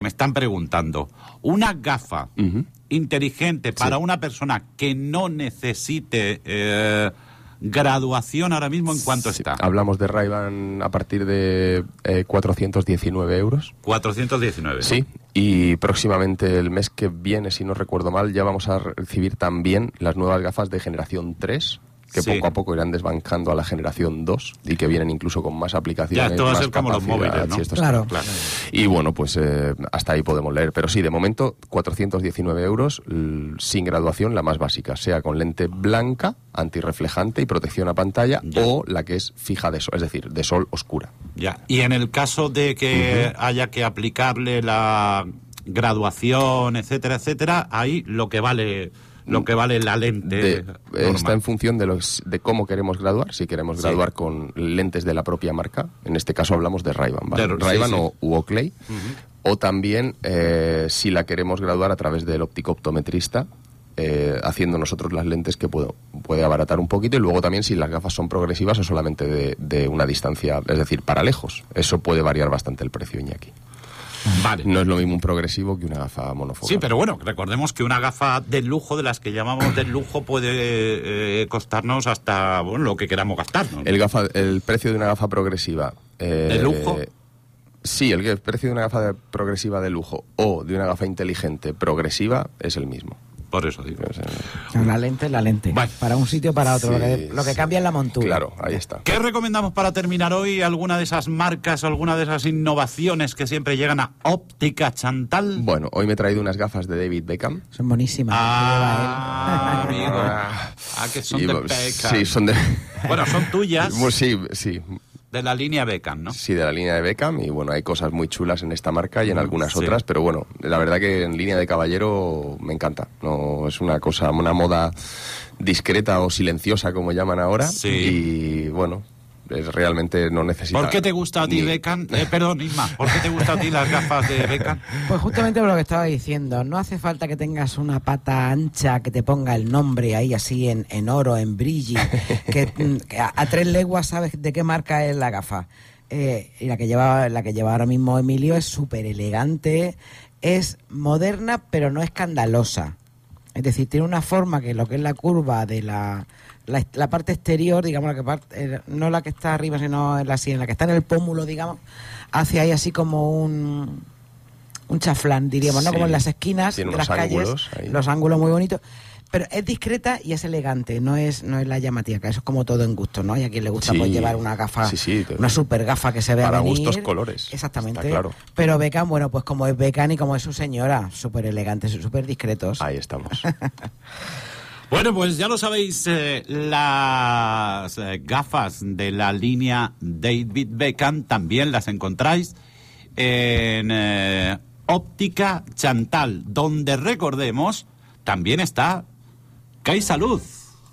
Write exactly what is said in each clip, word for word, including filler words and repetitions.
están preguntando, una gafa uh-huh. inteligente para sí. una persona que no necesite eh, graduación ahora mismo, ¿en cuánto sí. está? Hablamos de Ray-Ban a partir de eh, cuatrocientos diecinueve euros. cuatrocientos diecinueve. Sí, y próximamente el mes que viene, si no recuerdo mal, ya vamos a recibir también las nuevas gafas de generación tres, que sí. poco a poco irán desbancando a la generación dos y que vienen incluso con más aplicaciones. Ya, esto va a más ser como los móviles, ¿no? Sí, esto claro. Es, claro. Y bueno, pues eh, hasta ahí podemos leer. Pero sí, de momento, cuatrocientos diecinueve euros l- sin graduación, la más básica, sea con lente blanca, antirreflejante y protección a pantalla, ya. o la que es fija de sol, es decir, de sol oscura. Ya. Y en el caso de que uh-huh. haya que aplicarle la graduación, etcétera, etcétera, ahí lo que vale... lo que vale la lente de, está en función de los de cómo queremos graduar. Si queremos sí. graduar con lentes de la propia marca, en este caso hablamos de Ray-Ban, ¿vale? Ray-Ban sí, sí. o u Oakley, uh-huh. o también eh, si la queremos graduar a través del óptico optometrista, eh, haciendo nosotros las lentes, que puedo, puede abaratar un poquito, y luego también si las gafas son progresivas o solamente de, de una distancia, es decir, para lejos. Eso puede variar bastante el precio, Iñaki. Vale. No es lo mismo un progresivo que una gafa monofocal. Sí, pero bueno, recordemos que una gafa de lujo, de las que llamamos de lujo, puede eh, costarnos hasta bueno, lo que queramos gastarnos. El gafa, el precio de una gafa progresiva... Eh, ¿De lujo? Sí, el, el precio de una gafa de, progresiva de lujo o de una gafa inteligente progresiva es el mismo. Por eso digo. La lente es la lente. Vale. Para un sitio para otro. Sí, lo que, lo que sí. cambia es la montura. Claro, ahí está. ¿Qué recomendamos para terminar hoy? ¿Alguna de esas marcas, alguna de esas innovaciones que siempre llegan a Óptica Chantal? Bueno, hoy me he traído unas gafas de David Beckham. Son buenísimas. Ah, amigo. Ah, que son y, de Beckham. Sí, son de... Bueno, son tuyas. Sí, sí. De la línea Beckham, ¿no? Sí, de la línea de Beckham, y bueno, hay cosas muy chulas en esta marca y en algunas sí. otras, pero bueno, la verdad que en línea de caballero me encanta. No es una cosa, una moda discreta o silenciosa, como llaman ahora, sí. y bueno, es, realmente no necesita... ¿Por qué te gusta a ti ni... Beckham? Eh, perdón, Isma, ¿por qué te gusta a ti las gafas de Beckham? Pues justamente por lo que estaba diciendo, no hace falta que tengas una pata ancha que te ponga el nombre ahí así en, en oro, en brilli, que, que a, a tres leguas sabes de qué marca es la gafa. Eh, y la que lleva la que lleva ahora mismo Emilio es súper elegante, es moderna pero no escandalosa. Es decir, tiene una forma que lo que es la curva de la... La, la parte exterior, digamos, la que parte, no la que está arriba, sino en la sien, la que está en el pómulo, digamos, hace ahí así como un un chaflán, diríamos, ¿no? Sí. Como en las esquinas Tiene de las ángulos, calles, ahí. Los ángulos muy bonitos, pero es discreta y es elegante, no es no es la llamativa, que eso es como todo en gusto, ¿no? Y a quien le gusta sí. pues llevar una gafa, sí, sí, una super gafa que se vea para venir. gustos colores. Exactamente. Está claro. Pero Beckham, bueno, pues como es Beckham y como es su señora, súper elegantes, súper discretos. Ahí estamos. Bueno, pues ya lo sabéis, eh, las eh, gafas de la línea David Beckham también las encontráis en eh, Óptica Chantal, donde, recordemos, también está CAI Salud.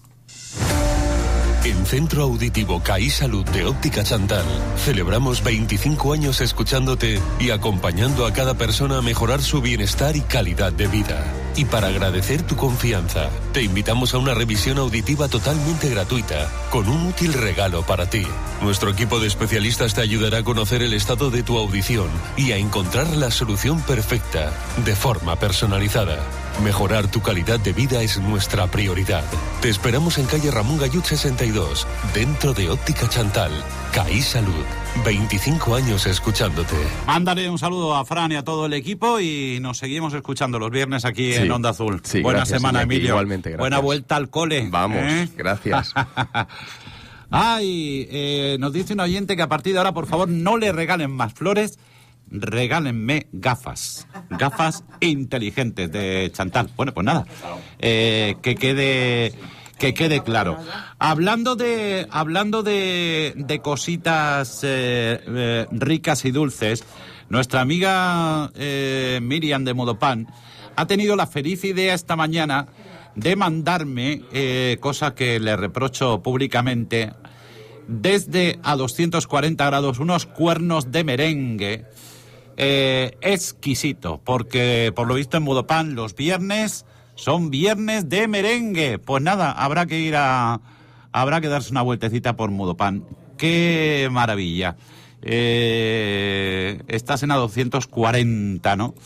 En Centro Auditivo CAI Salud de Óptica Chantal celebramos veinticinco años escuchándote y acompañando a cada persona a mejorar su bienestar y calidad de vida. Y para agradecer tu confianza, te invitamos a una revisión auditiva totalmente gratuita, con un útil regalo para ti. Nuestro equipo de especialistas te ayudará a conocer el estado de tu audición y a encontrar la solución perfecta, de forma personalizada. Mejorar tu calidad de vida es nuestra prioridad. Te esperamos en calle Ramón Gallut sesenta y dos, dentro de Óptica Chantal. CAI Salud. veinticinco años escuchándote. Mándale un saludo a Fran y a todo el equipo y nos seguimos escuchando los viernes aquí sí, en Onda Azul. Sí, Buena gracias, semana, Iñaki, Emilio. Igualmente, gracias. Buena vuelta al cole. Vamos, ¿eh? Gracias. Ay, eh, nos dice un oyente que a partir de ahora, por favor, no le regalen más flores, regálenme gafas. Gafas inteligentes de Chantal. Bueno, pues nada, eh, que quede... Que quede claro. Hablando de hablando de, de cositas eh, eh, ricas y dulces, nuestra amiga eh, Miriam de Modopan ha tenido la feliz idea esta mañana de mandarme, eh, cosa que le reprocho públicamente, desde a doscientos cuarenta grados, unos cuernos de merengue eh, exquisito, porque por lo visto en Modopan los viernes son viernes de merengue. Pues nada, habrá que ir a... Habrá que darse una vueltecita por Modopan. ¡Qué maravilla! Eh, estás en a doscientos cuarenta, ¿no?